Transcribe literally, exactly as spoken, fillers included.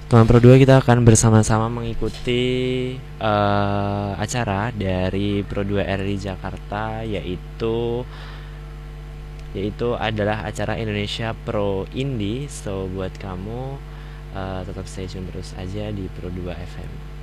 Teman Pro dua kita akan bersama-sama mengikuti uh, acara dari Pro dua R I Jakarta, yaitu yaitu adalah acara Indonesia Pro Indie. So buat kamu uh, tetap stay tune terus aja di Pro dua F M.